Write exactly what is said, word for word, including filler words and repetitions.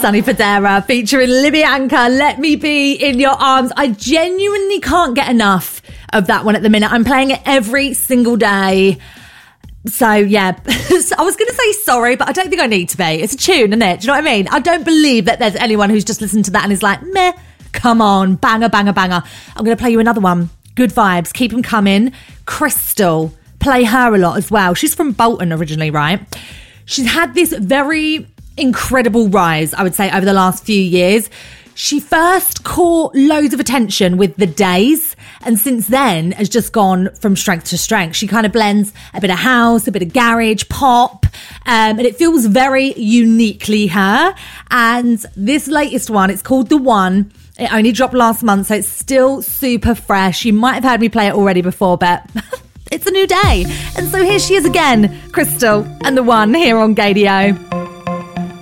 Sonny Fodera featuring Libby Anchor, Let Me Be in Your Arms. I genuinely can't get enough of that one at the minute. I'm playing it every single day. So, yeah, I was going to say sorry, but I don't think I need to be. It's a tune, isn't it? Do you know what I mean? I don't believe that there's anyone who's just listened to that and is like, meh, come on, banger, banger, banger. I'm going to play you another one. Good vibes. Keep them coming. Crystal. Play her a lot as well. She's from Bolton originally, right? She's had this very incredible rise, I would say, over the last few years. She first caught loads of attention with The Days, and since then has just gone from strength to strength. She kind of blends a bit of house, a bit of garage, pop, um, and it feels very uniquely her. And this latest one, it's called The One. It only dropped last month, so it's still super fresh. You might have heard me play it already before, but it's a new day. And so here she is again, Crystal and The One here on Gaydio.